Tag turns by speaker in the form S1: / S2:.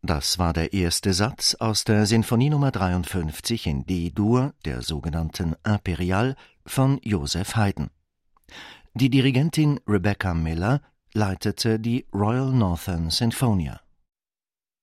S1: Das war der erste Satz aus der Sinfonie Nummer 53 in D-Dur, der sogenannten Imperiale, von Joseph Haydn. Die Dirigentin Rebecca Miller leitete die Royal Northern Sinfonia.